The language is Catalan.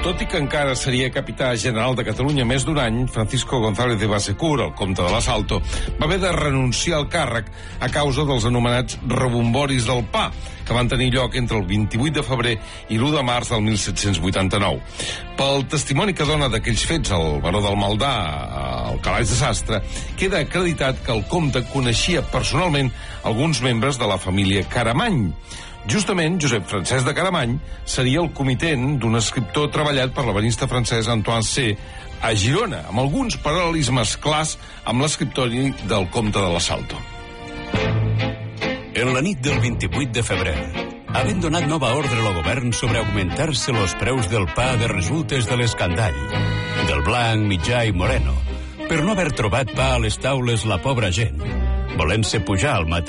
Tot i que encara seria capità general de Catalunya més d'un any, Francisco González de Basecur, el comte de l'Asalto, va haver de renunciar al càrrec a causa dels anomenats rebomboris del pa, que van tenir lloc entre el 28 de febrer i l'1 de març del 1789. Pel testimoni que dona d'aquells fets el baró del Maldà, el Calaix de Sastre, queda acreditat que el comte coneixia personalment alguns membres de la família Caramany. Justament, Josep Francesc de Caramany seria el comitent d'un escriptor treballat per l'ebenista francès Antoine C. a Girona, amb alguns paral·lelismes clars amb l'escriptori del comte de l'Asalto. En la nit del 28 de febrer, havent donat nova ordre al govern sobre augmentar-se els preus del pa de resultes de l'escandall, del blanc, mitjà i moreno, per no haver trobat pa a les taules la pobra gent, volent-se pujar al mateix